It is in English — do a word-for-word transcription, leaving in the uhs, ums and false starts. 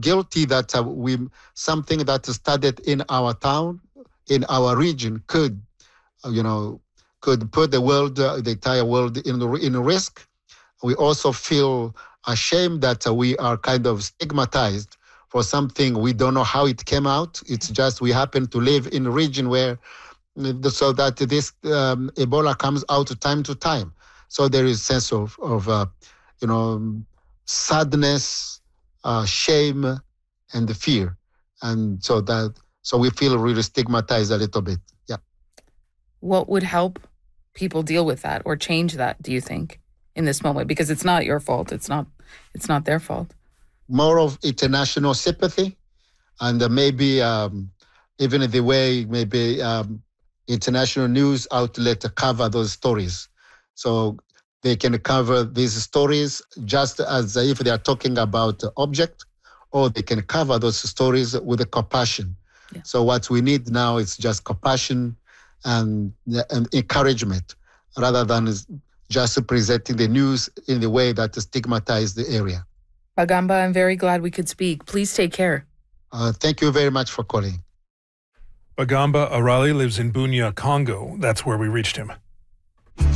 guilty that uh, we something that started in our town, in our region, could, uh, you know, could put the world, uh, the entire world in in risk. We also feel ashamed that uh, we are kind of stigmatized for something we don't know how it came out. It's just we happen to live in a region where, so that this um, Ebola comes out time to time. So there is a sense of, of uh, you know, sadness, uh, shame, and fear. And so that, so we feel really stigmatized a little bit. Yeah. What would help people deal with that or change that, do you think, in this moment? Because it's not your fault. It's not, it's not their fault. More of international sympathy, and uh, maybe um, even the way maybe um, international news outlet cover those stories. So they can cover these stories just as if they are talking about the object, or they can cover those stories with a compassion. Yeah. So what we need now is just compassion and, and encouragement, rather than just presenting the news in the way that stigmatizes the area. Bagamba, I'm very glad we could speak. Please take care. Uh, thank you very much for calling. Bagamba Arali lives in Bunia, Congo. That's where we reached him.